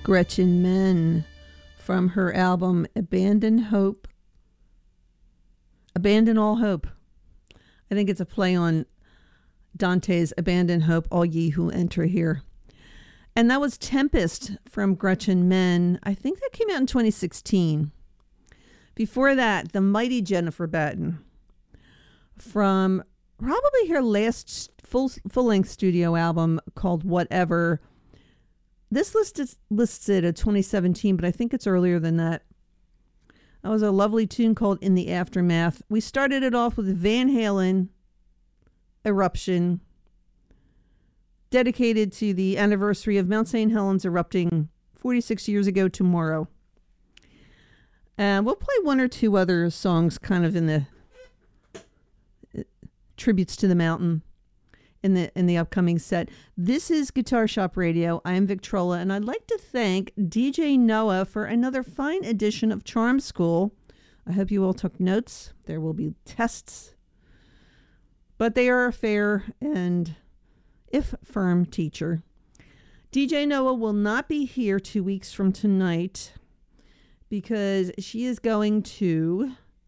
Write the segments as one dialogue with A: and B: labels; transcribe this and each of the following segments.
A: Gretchen Menn from her album Abandon Hope. Abandon All Hope. I think it's a play on Dante's Abandon Hope, all ye who enter here. And that was Tempest from Gretchen Menn. I think that came out in 2016. Before that, the mighty Jennifer Batten from probably her last full-length studio album called Whatever. This lists it at 2017, but I think it's earlier than that. That was a lovely tune called In the Aftermath. We started it off with Van Halen, Eruption, dedicated to the anniversary of Mount St. Helens erupting 46 years ago tomorrow. And we'll play one or two other songs kind of in the tributes to the mountain in the upcoming set. This is Guitar Shop Radio. I am Victrola, and I'd like to thank DJ Noah for another fine edition of Charm School. I hope you all took notes. There will be tests, but they are a fair and, if firm, teacher. DJ Noah will not be here 2 weeks from tonight because she is going to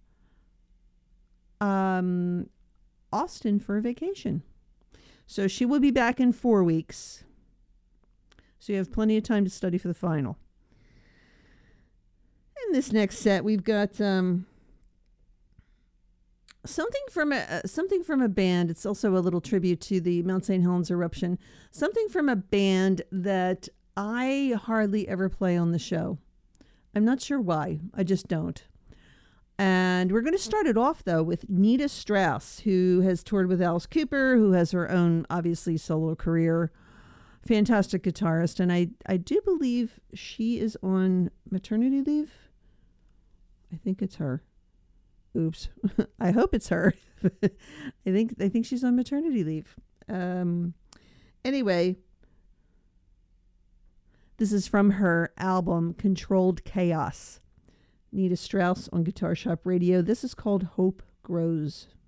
A: Austin for a vacation. So she will be back in 4 weeks. So you have plenty of time to study for the final. In this next set, we've got something from a band. It's also a little tribute to the Mount St. Helens eruption. Something from a band that I hardly ever play on the show. I'm not sure why. I just don't. And we're going to start it off, though, with Nita Strauss, who has toured with Alice Cooper, who has her own, obviously, solo career. Fantastic guitarist. And I do believe she is on maternity leave. I think it's her. Oops. I hope it's her. I think she's on maternity leave. Anyway, this is from her album, Controlled Chaos. Nita Strauss on Guitar Shop Radio. This is called Hope Grows.